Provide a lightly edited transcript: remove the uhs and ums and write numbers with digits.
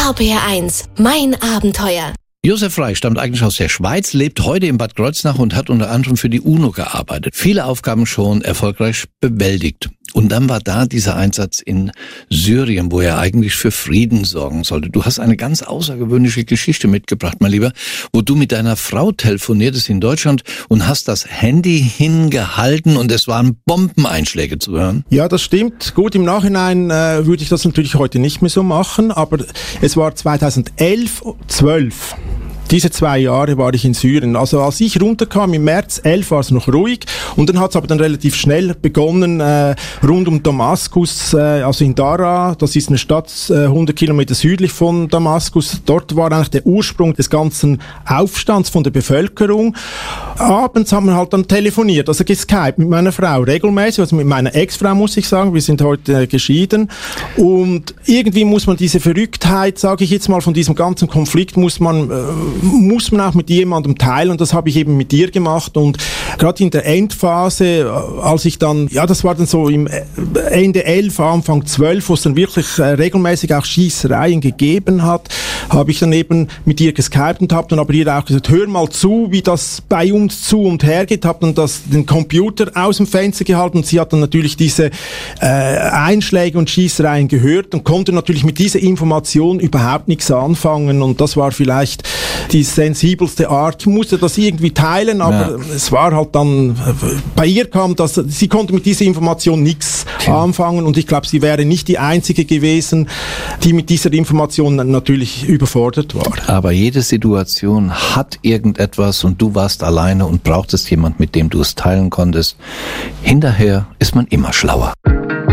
RPR1, mein Abenteuer. Josef Reich stammt eigentlich aus der Schweiz, lebt heute in Bad Kreuznach und hat unter anderem für die UNO gearbeitet. Viele Aufgaben schon erfolgreich bewältigt. Und dann war da dieser Einsatz in Syrien, wo er eigentlich für Frieden sorgen sollte. Du hast eine ganz außergewöhnliche Geschichte mitgebracht, mein Lieber, wo du mit deiner Frau telefoniertest in Deutschland und hast das Handy hingehalten und es waren Bombeneinschläge zu hören. Ja, das stimmt. Gut, im Nachhinein würde ich das natürlich heute nicht mehr so machen, aber es war 2011, 12. Diese 2 Jahre war ich in Syrien. Also als ich runterkam im März 11 war es noch ruhig und dann hat es aber dann relativ schnell begonnen rund um Damaskus, also in Daraa, das ist eine Stadt 100 Kilometer südlich von Damaskus. Dort war eigentlich der Ursprung des ganzen Aufstands von der Bevölkerung. Abends haben wir halt dann telefoniert, also geskypt mit meiner Frau regelmäßig, also mit meiner Ex-Frau muss ich sagen, wir sind heute geschieden und irgendwie muss man diese Verrücktheit, sage ich jetzt mal, von diesem ganzen Konflikt muss man auch mit jemandem teilen und das habe ich eben mit dir gemacht und gerade in der Endphase, als ich dann, ja das war dann so im Ende 11, Anfang 12, wo es dann wirklich regelmäßig auch Schießereien gegeben hat, habe ich dann eben mit dir geskypt und habe dann aber ihr auch gesagt, hör mal zu, wie das bei uns zu und her geht, habe dann den Computer aus dem Fenster gehalten und sie hat dann natürlich diese Einschläge und Schießereien gehört und konnte natürlich mit dieser Information überhaupt nichts anfangen und das war vielleicht die sensibelste Art. Ich musste das irgendwie teilen, aber es war halt dann, bei ihr kam das, sie konnte mit dieser Information nichts anfangen und ich glaube, sie wäre nicht die Einzige gewesen, die mit dieser Information natürlich überfordert war. Aber jede Situation hat irgendetwas und du warst alleine und brauchtest jemand, mit dem du es teilen konntest. Hinterher ist man immer schlauer.